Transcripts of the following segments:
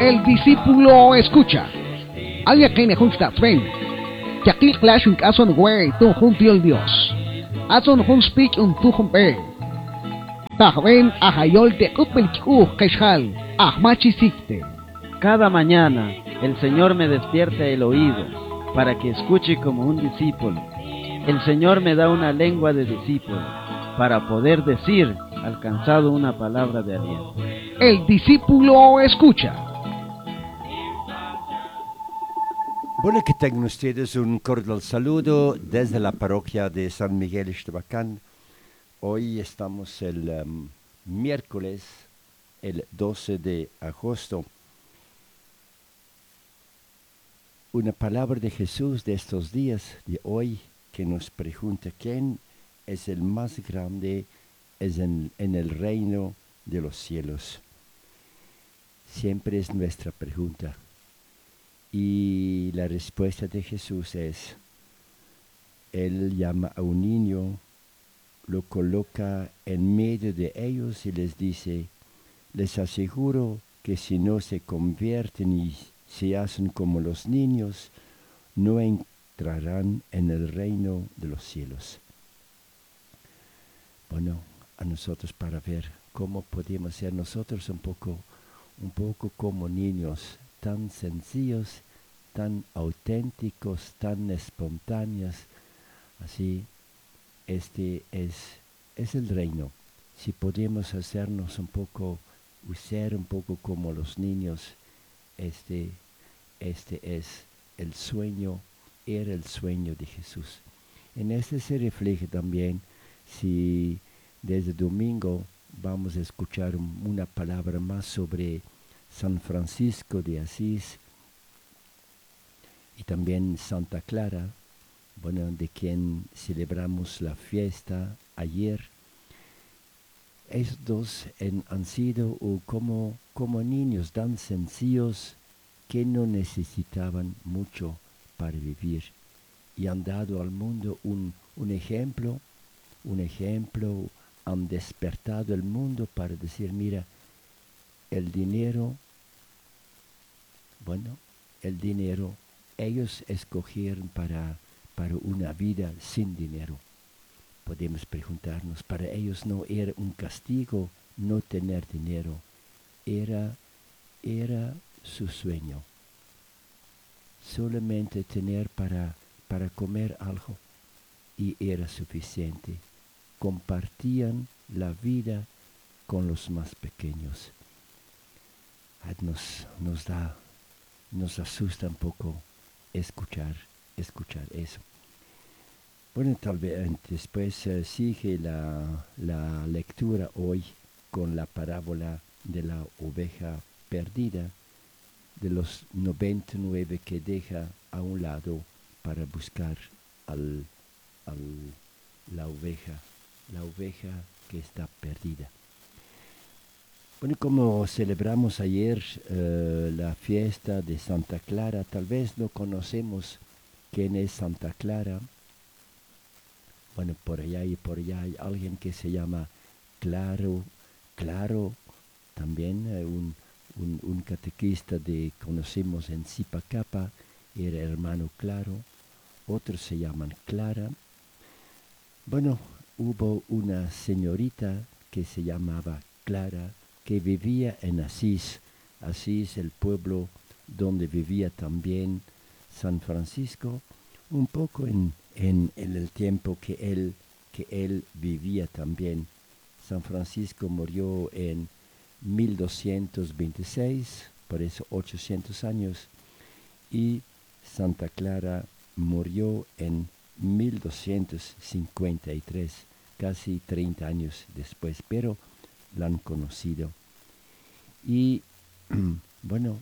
El discípulo escucha. Alguien que necesita tren. Que aquí clash un caso en güey, tú junto al Dios. Azon hun speak un tu humpe. Tahmen ahayol de upelkiu keshal. Ahmachisikte. Cada mañana el Señor me despierta el oído para que escuche como un discípulo. El Señor me da una lengua de discípulo para poder decir, alcanzado una palabra de aliento. El discípulo escucha. Bueno, que tengan ustedes un cordial saludo desde la parroquia de San Miguel Ixtabacán. Hoy estamos el miércoles, el 12 de agosto. Una palabra de Jesús de estos días, de hoy, que nos pregunta quién es el más grande en el reino de los cielos. Siempre es nuestra pregunta. Y la respuesta de Jesús es, Él llama a un niño, lo coloca en medio de ellos y les dice, les aseguro que si no se convierten y se hacen como los niños, no entrarán en el reino de los cielos. Bueno, a nosotros para ver cómo podemos ser nosotros un poco como niños, tan sencillos, tan auténticos, tan espontáneos. Así, este es el reino. Si podemos hacernos ser un poco como los niños, este es el sueño, era el sueño de Jesús. En este se refleja también, si desde domingo vamos a escuchar una palabra más sobre San Francisco de Asís y también Santa Clara, bueno, de quien celebramos la fiesta ayer. Estos dos han sido como niños tan sencillos que no necesitaban mucho para vivir y han dado al mundo un ejemplo, han despertado el mundo para decir, mira, el dinero, ellos escogieron para una vida sin dinero. Podemos preguntarnos, para ellos no era un castigo no tener dinero, era su sueño. Solamente tener para comer algo y era suficiente. Compartían la vida con los más pequeños. Nos asusta un poco escuchar eso. Bueno, tal vez después sigue la lectura hoy con la parábola de la oveja perdida, de los 99 que deja a un lado para buscar la oveja que está perdida. Bueno, como celebramos ayer la fiesta de Santa Clara, tal vez no conocemos quién es Santa Clara. Bueno, por allá hay alguien que se llama Claro, también un catequista conocemos en Zipacapa, era hermano Claro, otros se llaman Clara. Bueno, hubo una señorita que se llamaba Clara, que vivía en Asís, el pueblo donde vivía también San Francisco, un poco en el tiempo que él vivía también. San Francisco murió en 1226, por eso 800 años, y Santa Clara murió en 1253, casi 30 años después, pero la han conocido. Y bueno,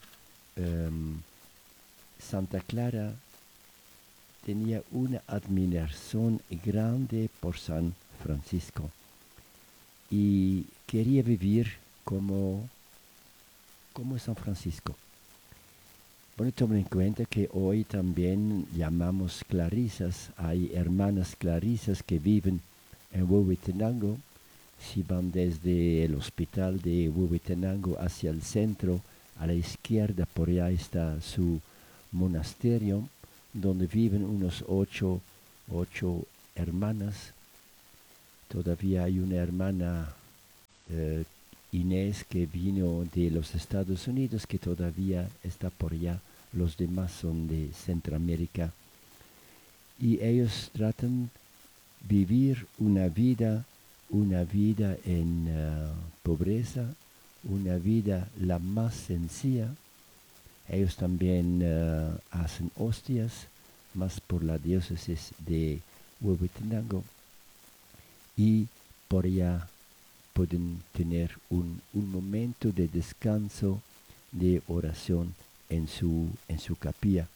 Santa Clara tenía una admiración grande por San Francisco y quería vivir como San Francisco. Bueno, tomen en cuenta que hoy también llamamos clarisas, hay hermanas clarisas que viven en Huehuetenango. Si van desde el hospital de Huehuetenango hacia el centro, A la izquierda por allá está su monasterio, donde viven unos ocho hermanas. Todavía hay una hermana, Inés, que vino de los Estados Unidos, que todavía está por allá. Los demás son de Centroamérica. Y ellos tratan de vivir una vida en pobreza, una vida la más sencilla. Ellos también hacen hostias, más por la diócesis de Huehuetenango, y por allá pueden tener un momento de descanso, de oración en su capilla.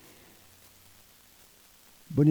Bueno,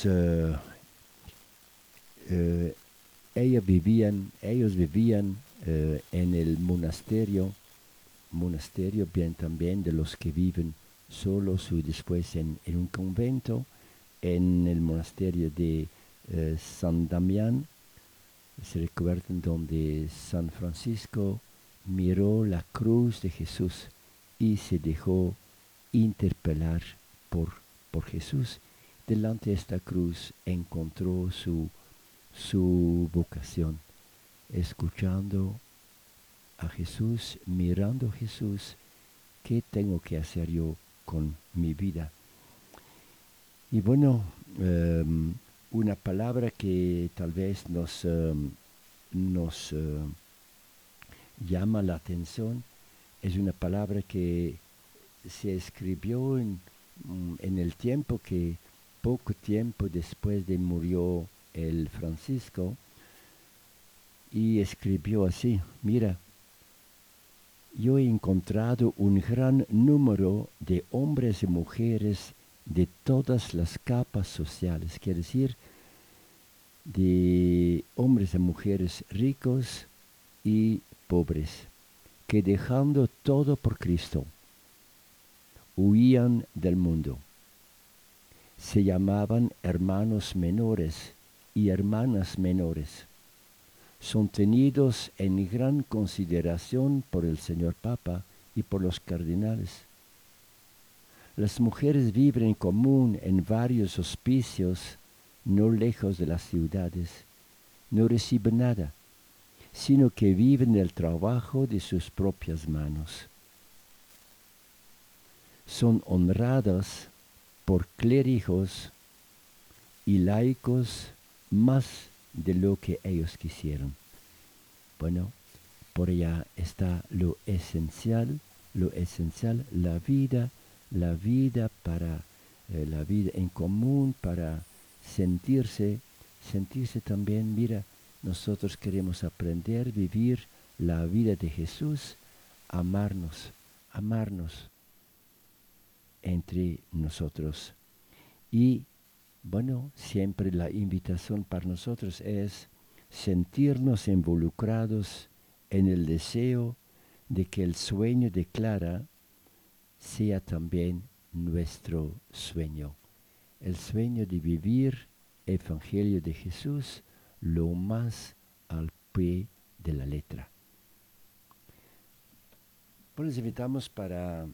ellos vivían en el monasterio bien también de los que viven solos y después en un convento, en el monasterio de San Damián. Se recuerdan donde San Francisco miró la cruz de Jesús y se dejó interpelar por Jesús. Delante de esta cruz encontró su vocación, escuchando a Jesús, mirando a Jesús. ¿Qué tengo que hacer yo con mi vida? Y bueno, una palabra que tal vez nos llama la atención es una palabra que se escribió en el tiempo que, poco tiempo después de murió el Francisco, y escribió así: mira, yo he encontrado un gran número de hombres y mujeres de todas las capas sociales, quiere decir, de hombres y mujeres ricos y pobres, que dejando todo por Cristo, huían del mundo. Se llamaban hermanos menores y hermanas menores. Son tenidos en gran consideración por el señor Papa y por los cardenales. Las mujeres viven en común en varios hospicios no lejos de las ciudades. No reciben nada, sino que viven del trabajo de sus propias manos. Son honradas por clérigos y laicos más de lo que ellos quisieron. Bueno, por allá está lo esencial, la vida para la vida en común, para sentirse también. Mira, nosotros queremos aprender a vivir la vida de Jesús, amarnos entre nosotros. Y bueno, siempre la invitación para nosotros es sentirnos involucrados en el deseo de que el sueño de Clara sea también nuestro sueño. El sueño de vivir el Evangelio de Jesús lo más al pie de la letra. Pues les invitamos para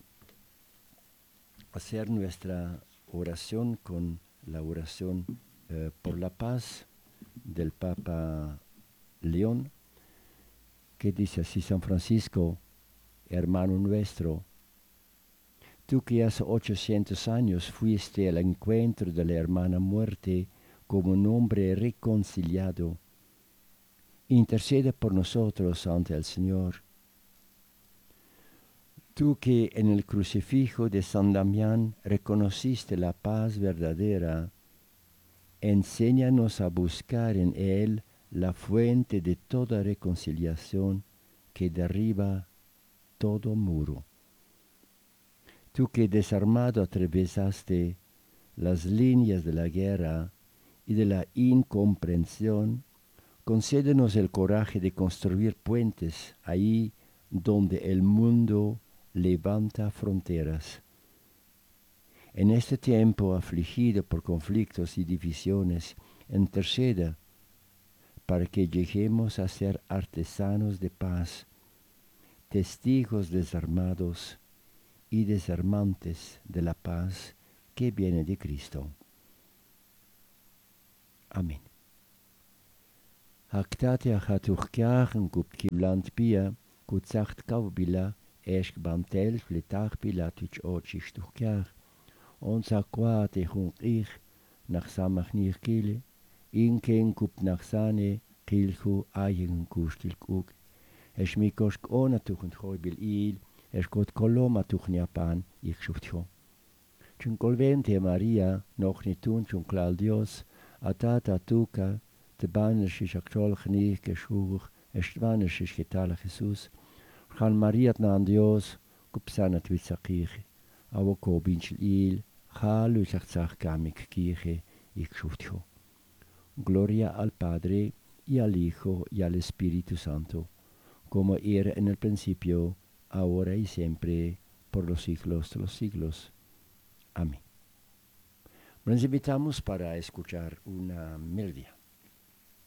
hacer nuestra oración con la oración por la paz del Papa León, que dice así: San Francisco, hermano nuestro, tú que hace 800 años fuiste al encuentro de la hermana muerte como un hombre reconciliado, intercede por nosotros ante el Señor. Tú que en el crucifijo de San Damián reconociste la paz verdadera, enséñanos a buscar en él la fuente de toda reconciliación que derriba todo muro. Tú que desarmado atravesaste las líneas de la guerra y de la incomprensión, concédenos el coraje de construir puentes ahí donde el mundo levanta fronteras. En este tiempo afligido por conflictos y divisiones, interceda para que lleguemos a ser artesanos de paz, testigos desarmados y desarmantes de la paz que viene de Cristo. Amén. Haktate achatuchkiachen gupt kiblant bia, kutsacht kaubila, esk bantel fletach bilatwich otschichtuchkiach, ons aquate hun ich, nach samach nich kile, inken gupt nach sane, kilchu eigen kustilkug, es mikosk onatuchent choibil il, es got koloma tuchniapan, ich schuftcho. Chun colvente Maria, noch nicht tun chun Claudios, atata tuca, te banische actual genieg geschuch, estwanische getale Jesus, gaan Maria na Dios, kupsanat witsakich, awo ko binchel il, halu sachzach gamik kirche, ich schuftcho. Gloria al Padre, y al Hijo, y al Espíritu Santo, como era en el principio, ahora y siempre, por los siglos de los siglos. Amén. Nos invitamos para escuchar una melodía.